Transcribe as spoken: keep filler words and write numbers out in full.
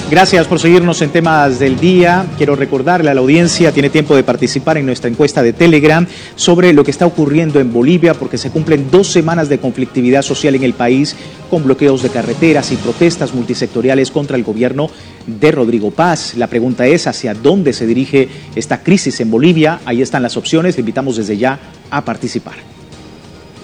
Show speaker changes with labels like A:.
A: Gracias por seguirnos en Temas del Día. Quiero recordarle a la audiencia, tiene tiempo de participar en nuestra encuesta de Telegram sobre lo que está ocurriendo en Bolivia, porque se cumplen dos semanas de conflictividad social en el país, con bloqueos de carreteras y protestas multisectoriales contra el gobierno de Rodrigo Paz. La pregunta es, ¿hacia dónde se dirige esta crisis en Bolivia? Ahí están las opciones, le invitamos desde ya a participar.